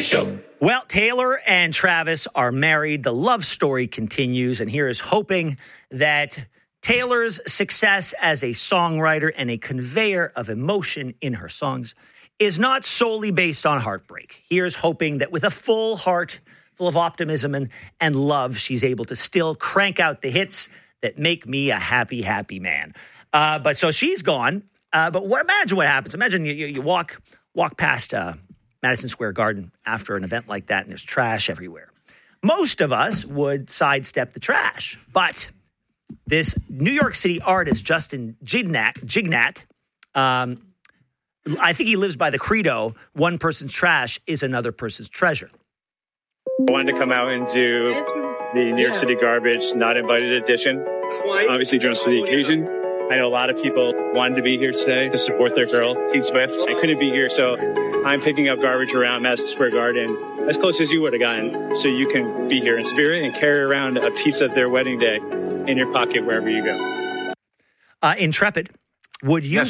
Show. Well, Taylor and Travis are married. The love story continues, and here is hoping that Taylor's success as a songwriter and a conveyor of emotion in her songs is not solely based on heartbreak. Here's hoping that with a full heart, full of optimism and love, she's able to still crank out the hits that make me a happy, happy man. But so she's gone. But imagine what happens. Imagine you walk past Madison Square Garden after an event like that, and there's trash everywhere. Most of us would sidestep the trash, but this New York City artist, Justin Jignat, I think he lives by the credo, one person's trash is another person's treasure. I wanted to come out and do the New York City Garbage Not Invited edition, obviously dressed for the occasion. I know a lot of people wanted to be here today to support their girl, T Swift. I couldn't be here, so I'm picking up garbage around Madison Square Garden as close as you would have gotten, so you can be here in spirit and carry around a piece of their wedding day in your pocket wherever you go. Intrepid, would you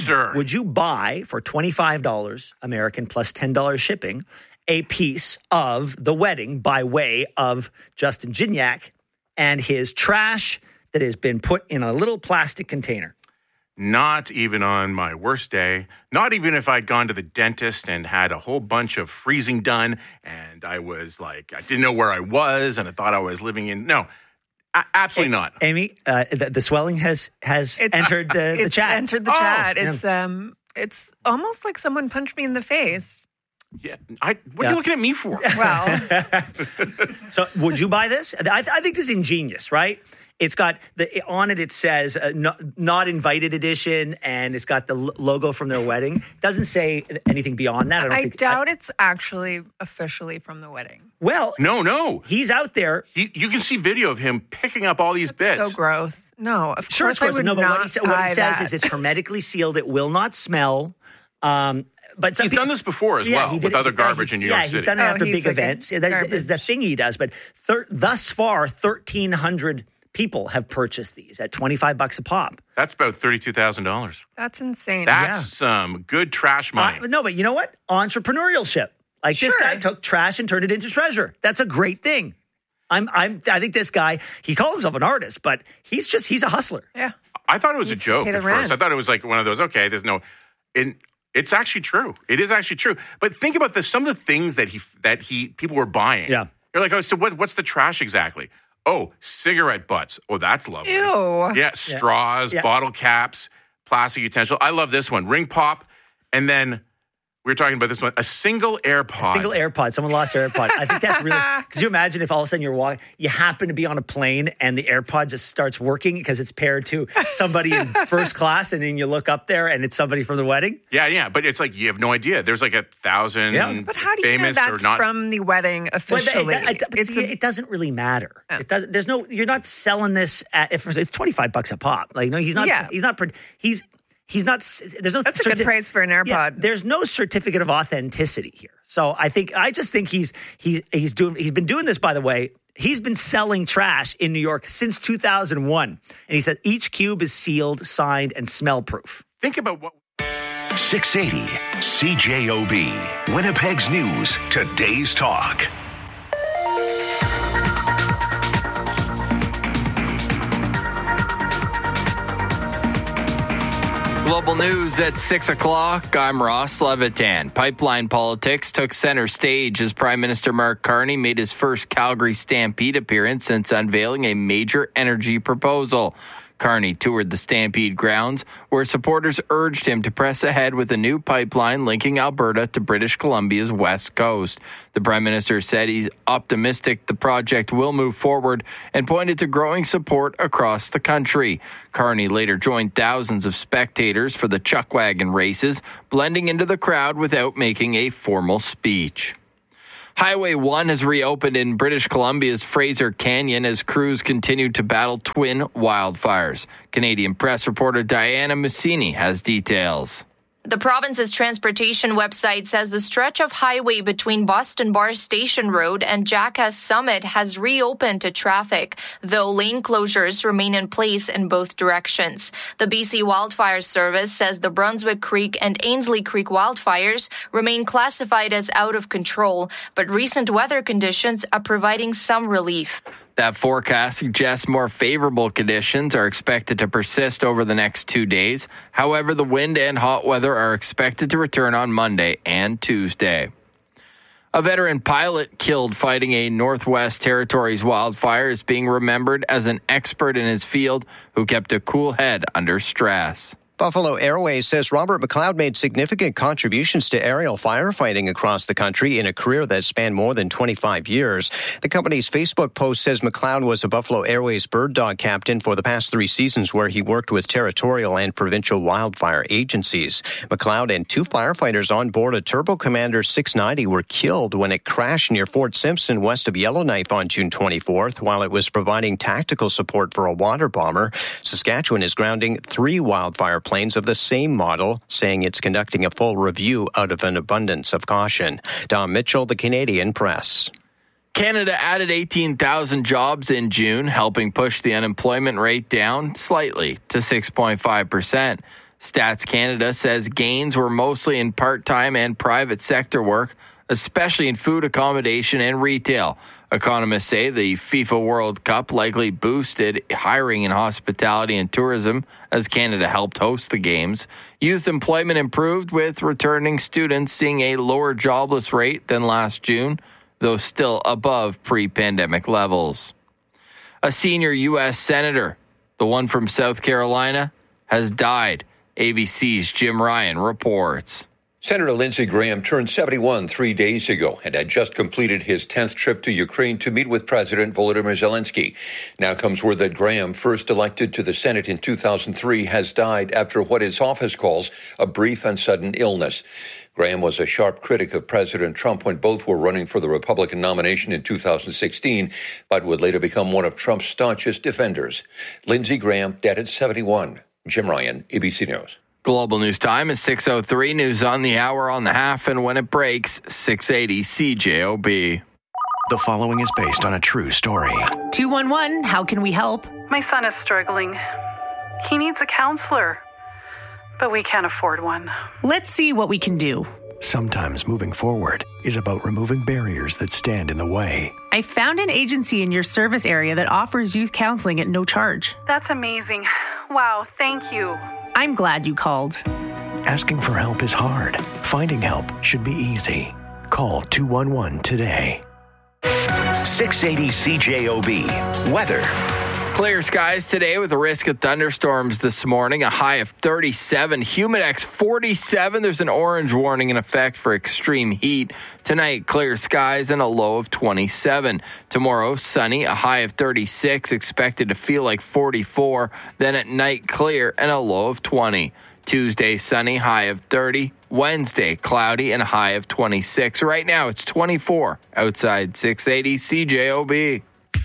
buy for $25 American plus $10 shipping a piece of the wedding by way of Justin Jignat and his trash that has been put in a little plastic container? Not even on my worst day. Not even if I'd gone to the dentist and had a whole bunch of freezing done and I was like, I didn't know where I was and I thought I was living in. No, absolutely not. Amy, the swelling has entered the chat. Entered the chat. It's almost like someone punched me in the face. Yeah. What are you looking at me for? Well. So would you buy this? I think this is ingenious, right? It's got on it. It says not invited edition, and it's got the logo from their wedding. Doesn't say anything beyond that. I doubt it's actually officially from the wedding. Well, no, he's out there. You can see video of him picking up all these bits. So gross. No, of sure, course I would not. No, but what he says is it's hermetically sealed. It will not smell. But he's done this before as well with other garbage in New York City. Yeah, he's done it after big events. That is the thing he does. But thus far, 1,300 people have purchased these at $25 a pop. That's about $32,000. That's insane. That's some good trash money. No, but you know what? Entrepreneurship. Like this guy took trash and turned it into treasure. That's a great thing. I think this guy, he called himself an artist, but he's a hustler. Yeah. I thought it was a joke at first. I thought it was like one of those, okay, there's no... It's actually true. It is actually true. But think about some of the things that people were buying. Yeah. You're like, oh, so what's the trash exactly? Oh, cigarette butts. Oh, that's lovely. Ew. Yeah, straws, bottle caps, plastic utensil. I love this one. Ring pop. And then we were talking about this one. A single AirPod. A single AirPod. Someone lost their AirPod. I think that's really... Could you imagine if all of a sudden you happen to be on a plane and the AirPod just starts working because it's paired to somebody in first class, and then you look up there and it's somebody from the wedding? Yeah. But it's like you have no idea. There's like 1,000 Yeah. But how do you know famous that's or not from the wedding officially? It doesn't really matter. It doesn't. There's no... You're not selling this at... If it's $25 a pop. Like, no, he's not... Yeah. He's not. There's no. That's a good price for an AirPod. Yeah, there's no certificate of authenticity here. So I just think he's been doing this. By the way, he's been selling trash in New York since 2001, and he said each cube is sealed, signed, and smell proof. Think about what. 680 CJOB, Winnipeg's news, today's talk. Global news at 6 o'clock. I'm Ross Levitan. Pipeline politics took center stage as Prime Minister Mark Carney made his first Calgary Stampede appearance since unveiling a major energy proposal. Carney toured the Stampede grounds, where supporters urged him to press ahead with a new pipeline linking Alberta to British Columbia's west coast. The Prime Minister said he's optimistic the project will move forward and pointed to growing support across the country. Carney later joined thousands of spectators for the Chuckwagon races, blending into the crowd without making a formal speech. Highway 1 has reopened in British Columbia's Fraser Canyon as crews continue to battle twin wildfires. Canadian press reporter Diana Mussini has details. The province's transportation website says the stretch of highway between Boston Bar Station Road and Jackass Summit has reopened to traffic, though lane closures remain in place in both directions. The BC Wildfire Service says the Brunswick Creek and Ainslie Creek wildfires remain classified as out of control, but recent weather conditions are providing some relief. That forecast suggests more favorable conditions are expected to persist over the next 2 days. However, the wind and hot weather are expected to return on Monday and Tuesday. A veteran pilot killed fighting a Northwest Territories wildfire is being remembered as an expert in his field who kept a cool head under stress. Buffalo Airways says Robert McLeod made significant contributions to aerial firefighting across the country in a career that spanned more than 25 years. The company's Facebook post says McLeod was a Buffalo Airways bird dog captain for the past 3 seasons where he worked with territorial and provincial wildfire agencies. McLeod and 2 firefighters on board a Turbo Commander 690 were killed when it crashed near Fort Simpson west of Yellowknife on June 24th while it was providing tactical support for a water bomber. Saskatchewan is grounding 3 wildfire planes of the same model, saying it's conducting a full review out of an abundance of caution. Dom Mitchell, The Canadian Press. Canada added 18,000 jobs in June, helping push the unemployment rate down slightly to 6.5%. Stats Canada says gains were mostly in part-time and private sector work, especially in food, accommodation, and retail. Economists say the FIFA World Cup likely boosted hiring in hospitality and tourism as Canada helped host the games. Youth employment improved with returning students seeing a lower jobless rate than last June, though still above pre-pandemic levels. A senior U.S. senator, the one from South Carolina, has died. ABC's Jim Ryan reports. Senator Lindsey Graham turned 71 3 days ago and had just completed his 10th trip to Ukraine to meet with President Volodymyr Zelensky. Now comes word that Graham, first elected to the Senate in 2003, has died after what his office calls a brief and sudden illness. Graham was a sharp critic of President Trump when both were running for the Republican nomination in 2016, but would later become one of Trump's staunchest defenders. Lindsey Graham, dead at 71. Jim Ryan, ABC News. Global News Time is 6:03. News on the hour, on the half, and when it breaks, 680 CJOB. The following is based on a true story. 211, how can we help? My son is struggling. He needs a counselor, but we can't afford one. Let's see what we can do. Sometimes moving forward is about removing barriers that stand in the way. I found an agency in your service area that offers youth counseling at no charge. That's amazing. Wow, thank you. I'm glad you called. Asking for help is hard. Finding help should be easy. Call 211 today. 680 CJOB. Weather. Clear skies today with a risk of thunderstorms this morning. A high of 37. Humidex 47. There's an orange warning in effect for extreme heat. Tonight, clear skies and a low of 27. Tomorrow, sunny. A high of 36. Expected to feel like 44. Then at night, clear and a low of 20. Tuesday, sunny. High of 30. Wednesday, cloudy and a high of 26. Right now, it's 24 outside 680 CJOB.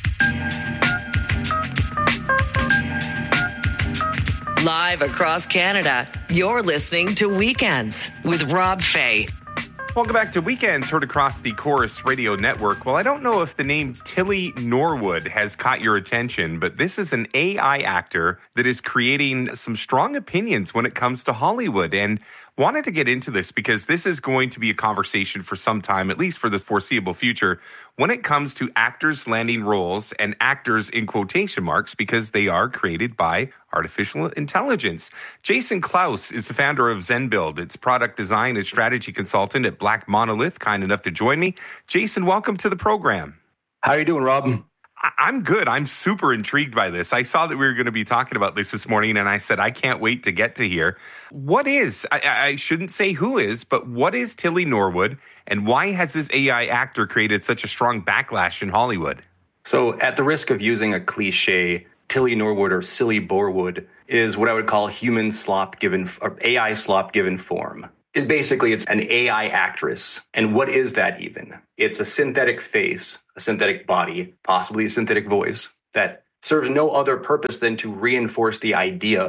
Live across Canada, you're listening to Weekends with Rob Fay. Welcome back to Weekends, heard across the Chorus Radio Network. Well, I don't know if the name Tilly Norwood has caught your attention, but this is an AI actor that is creating some strong opinions when it comes to Hollywood. And wanted to get into this because this is going to be a conversation for some time, at least for the foreseeable future, when it comes to actors landing roles and actors in quotation marks because they are created by artificial intelligence. Jason Klaus is the founder of ZenBuild. It's product design and strategy consultant at Black Monolith, kind enough to join me. Jason, welcome to the program. How are you doing, Rob? I'm good. I'm super intrigued by this. I saw that we were going to be talking about this morning, and I said, I can't wait to get to here. What is, I shouldn't say who is, but what is Tilly Norwood, and why has this AI actor created such a strong backlash in Hollywood? So at the risk of using a cliche, Tilly Norwood or Silly Borewood is what I would call human slop given, or AI slop given form. It's an AI actress. And what is that even? It's a synthetic face, a synthetic body, possibly a synthetic voice that serves no other purpose than to reinforce the idea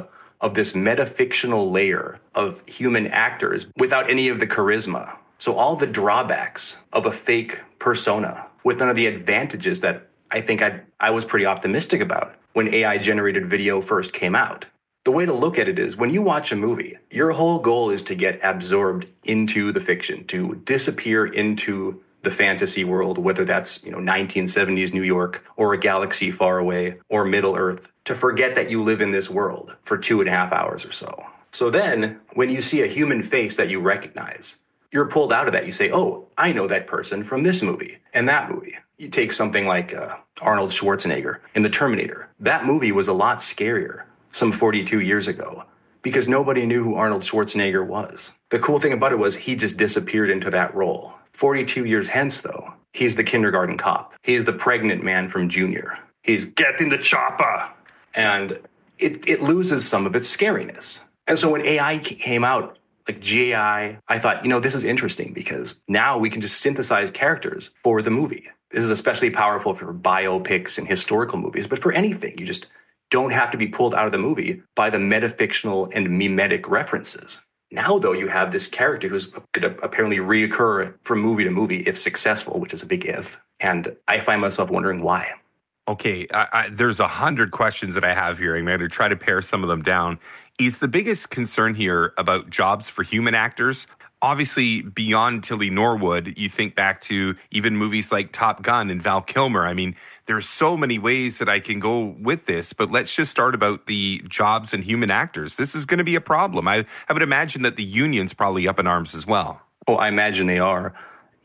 of this metafictional layer of human actors without any of the charisma. So all the drawbacks of a fake persona with none of the advantages that I think I was pretty optimistic about when AI-generated video first came out. The way to look at it is when you watch a movie, your whole goal is to get absorbed into the fiction, to disappear into the fantasy world, whether that's 1970s New York or a galaxy far away or Middle Earth, to forget that you live in this world for 2.5 hours or so. So then when you see a human face that you recognize, you're pulled out of that. You say, oh, I know that person from this movie and that movie. You take something like Arnold Schwarzenegger in The Terminator. That movie was a lot scarier some 42 years ago because nobody knew who Arnold Schwarzenegger was. The cool thing about it was he just disappeared into that role. 42 years hence, though, he's the kindergarten cop. He's the pregnant man from Junior. He's getting the chopper. And it loses some of its scariness. And so when AI came out, like GAI, I thought, this is interesting because now we can just synthesize characters for the movie. This is especially powerful for biopics and historical movies, but for anything, you just don't have to be pulled out of the movie by the metafictional and mimetic references. Now, though, you have this character who's going to apparently reoccur from movie to movie if successful, which is a big if. And I find myself wondering why. Okay, there's 100 questions that I have here. I'm going to try to pare some of them down. Is the biggest concern here about jobs for human actors? Obviously, beyond Tilly Norwood, you think back to even movies like Top Gun and Val Kilmer. I mean, there's so many ways that I can go with this, but let's just start about the jobs and human actors. This is going to be a problem. I would imagine that the union's probably up in arms as well. Oh, I imagine they are.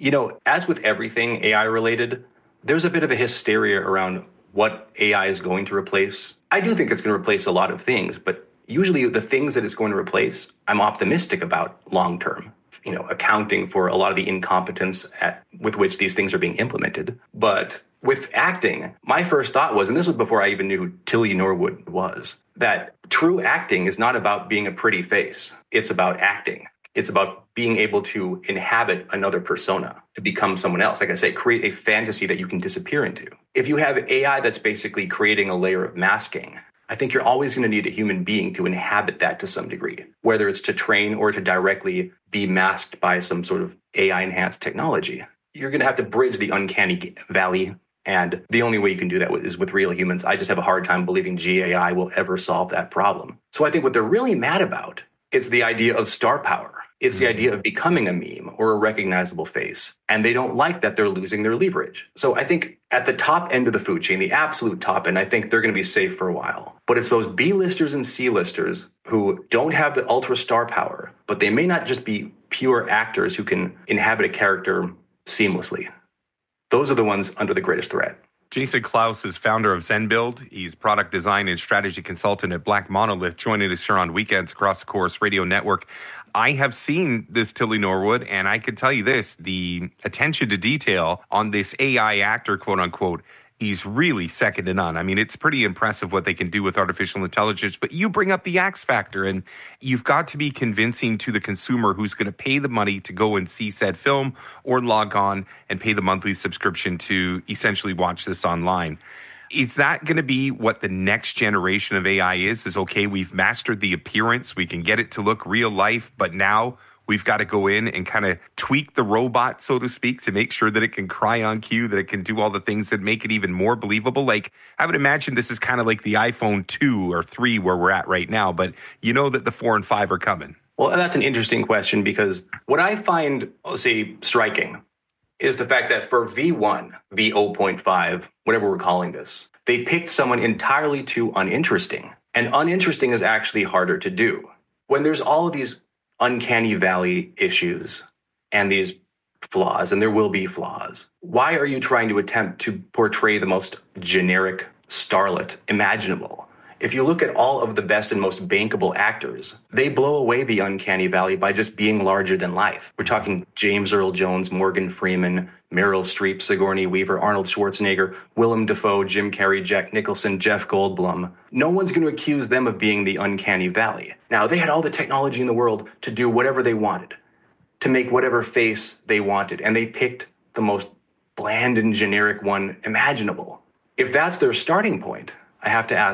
As with everything AI-related, there's a bit of a hysteria around what AI is going to replace. I do think it's going to replace a lot of things, but usually the things that it's going to replace, I'm optimistic about long-term. Accounting for a lot of the incompetence with which these things are being implemented. But with acting, my first thought was, and this was before I even knew who Tilly Norwood was, that true acting is not about being a pretty face. It's about acting. It's about being able to inhabit another persona, to become someone else. Like I say, create a fantasy that you can disappear into. If you have AI that's basically creating a layer of masking, I think you're always going to need a human being to inhabit that to some degree, whether it's to train or to directly be masked by some sort of AI-enhanced technology. You're going to have to bridge the uncanny valley, and the only way you can do that is with real humans. I just have a hard time believing GAI will ever solve that problem. So I think what they're really mad about is the idea of star power. It's the idea of becoming a meme or a recognizable face. And they don't like that they're losing their leverage. So I think at the top end of the food chain, the absolute top end, I think they're going to be safe for a while. But it's those B-listers and C-listers who don't have the ultra star power, but they may not just be pure actors who can inhabit a character seamlessly. Those are the ones under the greatest threat. Jason Klaus is founder of ZenBuild. He's product design and strategy consultant at Black Monolith, joining us here on Weekends across the Chorus Radio Network. I have seen this Tilly Norwood, and I can tell you this, the attention to detail on this AI actor, quote unquote, is really second to none. I mean, it's pretty impressive what they can do with artificial intelligence, but you bring up the X factor, and you've got to be convincing to the consumer who's going to pay the money to go and see said film or log on and pay the monthly subscription to essentially watch this online. Is that going to be what the next generation of AI is okay, we've mastered the appearance, we can get it to look real life, but now we've got to go in and kind of tweak the robot, so to speak, to make sure that it can cry on cue, that it can do all the things that make it even more believable. Like, I would imagine this is kind of like the iPhone 2 or 3 where we're at right now, but you know that the 4 and 5 are coming. Well, that's an interesting question because what I find, striking is the fact that for V1, V0.5, whatever we're calling this, they picked someone entirely too uninteresting. And uninteresting is actually harder to do. When there's all of these uncanny valley issues and these flaws, and there will be flaws, why are you trying to attempt to portray the most generic starlet imaginable? If you look at all of the best and most bankable actors, they blow away the uncanny valley by just being larger than life. We're talking James Earl Jones, Morgan Freeman, Meryl Streep, Sigourney Weaver, Arnold Schwarzenegger, Willem Dafoe, Jim Carrey, Jack Nicholson, Jeff Goldblum. No one's going to accuse them of being the uncanny valley. Now, they had all the technology in the world to do whatever they wanted, to make whatever face they wanted, and they picked the most bland and generic one imaginable. If that's their starting point, I have to ask,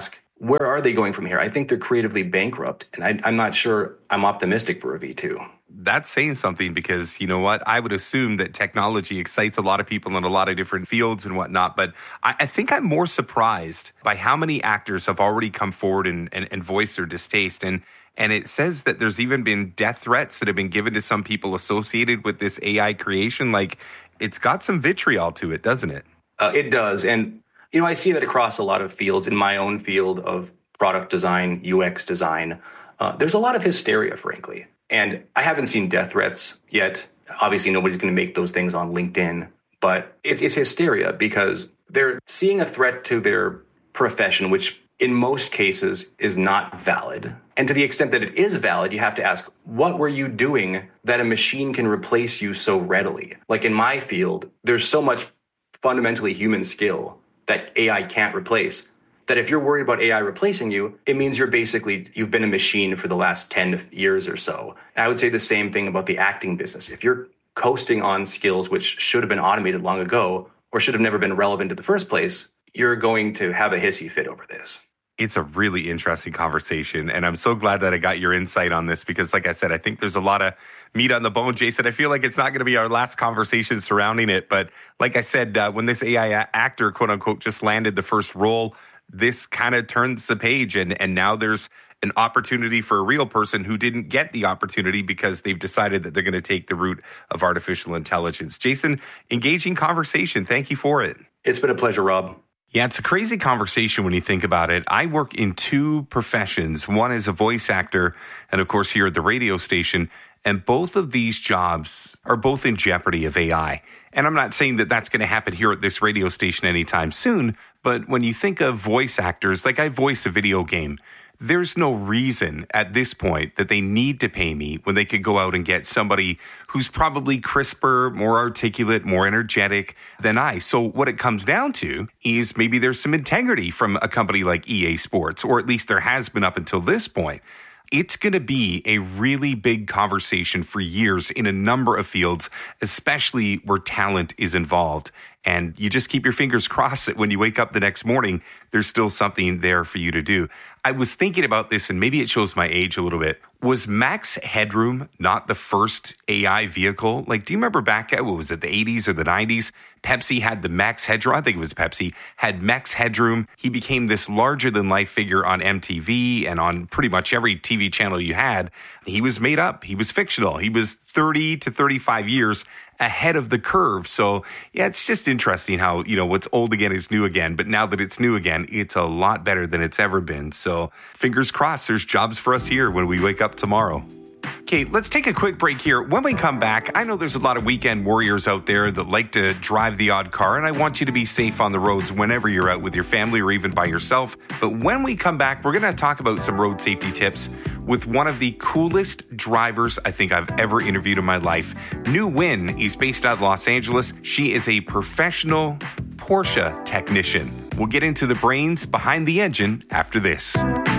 where are they going from here? I think they're creatively bankrupt, and I'm not sure I'm optimistic for a V2. That's saying something because, you know what, I would assume that technology excites a lot of people in a lot of different fields and whatnot, but I think I'm more surprised by how many actors have already come forward and voiced their distaste. And it says that there's even been death threats that have been given to some people associated with this AI creation. Like, it's got some vitriol to it, doesn't it? It does. And, you know, I see that across a lot of fields. In my own field of product design, UX design, there's a lot of hysteria, frankly. And I haven't seen death threats yet. Obviously, nobody's going to make those things on LinkedIn. But it's hysteria because they're seeing a threat to their profession, which in most cases is not valid. And to the extent that it is valid, you have to ask, what were you doing that a machine can replace you so readily? Like in my field, there's so much fundamentally human skill that AI can't replace, that if you're worried about AI replacing you, it means you've been a machine for the last 10 years or so. And I would say the same thing about the acting business. If you're coasting on skills which should have been automated long ago or should have never been relevant in the first place, you're going to have a hissy fit over this. It's a really interesting conversation, and I'm so glad that I got your insight on this because, like I said, I think there's a lot of meat on the bone, Jason. I feel like it's not going to be our last conversation surrounding it, but like I said, when this AI actor, quote-unquote, just landed the first role, this kind of turns the page, and now there's an opportunity for a real person who didn't get the opportunity because they've decided that they're going to take the route of artificial intelligence. Jason, engaging conversation. Thank you for it. It's been a pleasure, Rob. Yeah, it's a crazy conversation when you think about it. I work in two professions. One is a voice actor, and of course here at the radio station. And both of these jobs are both in jeopardy of AI. And I'm not saying that that's going to happen here at this radio station anytime soon, but when you think of voice actors, like I voice a video game, there's no reason at this point that they need to pay me when they could go out and get somebody who's probably crisper, more articulate, more energetic than I. So what it comes down to is maybe there's some integrity from a company like EA Sports, or at least there has been up until this point. It's going to be a really big conversation for years in a number of fields, especially where talent is involved. And you just keep your fingers crossed that when you wake up the next morning, there's still something there for you to do. I was thinking about this, and maybe it shows my age a little bit. Was Max Headroom not the first AI vehicle? Like, do you remember back at, what was it, the 80s or the 90s? Pepsi had the Max Headroom. I think it was Pepsi, had Max Headroom. He became this larger-than-life figure on MTV and on pretty much every TV channel you had. He was made up. He was fictional. He was 30 to 35 years ahead of the curve. So, yeah, it's just interesting how, you know, what's old again is new again. But now that it's new again, it's a lot better than it's ever been. So fingers crossed, there's jobs for us here when we wake up tomorrow. Okay, let's take a quick break here. When we come back, I know there's a lot of weekend warriors out there that like to drive the odd car, and I want you to be safe on the roads whenever you're out with your family or even by yourself. But when we come back, we're going to talk about some road safety tips with one of the coolest drivers I think I've ever interviewed in my life. New Win is based out of Los Angeles. She is a professional Porsche technician. We'll get into the brains behind the engine after this.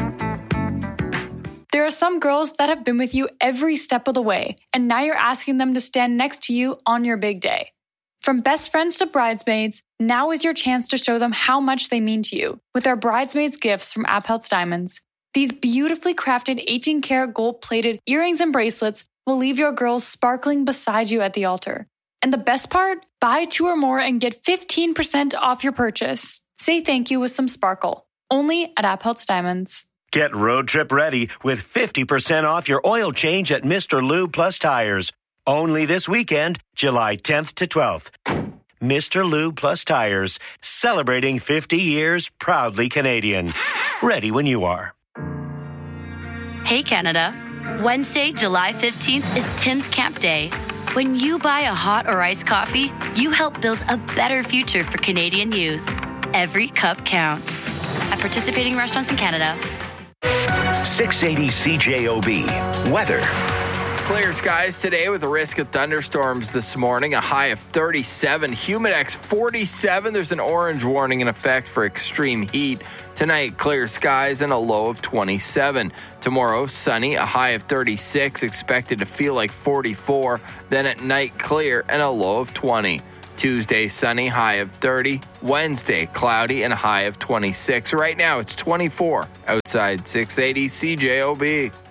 There are some girls that have been with you every step of the way, and now you're asking them to stand next to you on your big day. From best friends to bridesmaids, now is your chance to show them how much they mean to you with our bridesmaids gifts from Apheltz Diamonds. These beautifully crafted 18-karat gold-plated earrings and bracelets will leave your girls sparkling beside you at the altar. And the best part? Buy 2 or more and get 15% off your purchase. Say thank you with some sparkle. Only at Apheltz Diamonds. Get road trip ready with 50% off your oil change at Mr. Lube Plus Tires. Only this weekend, July 10th to 12th. Mr. Lube Plus Tires, celebrating 50 years, proudly Canadian. Ready when you are. Hey, Canada. Wednesday, July 15th is Tim's Camp Day. When you buy a hot or iced coffee, you help build a better future for Canadian youth. Every cup counts. At participating restaurants in Canada. 680 CJOB. Weather. Clear skies today with a risk of thunderstorms this morning. A high of 37. Humidex 47. There's an orange warning in effect for extreme heat. Tonight, clear skies and a low of 27. Tomorrow, sunny, a high of 36. Expected to feel like 44. Then at night, clear and a low of 20. Tuesday, sunny, high of 30. Wednesday, cloudy and a high of 26. Right now, it's 24 outside 680 CJOB.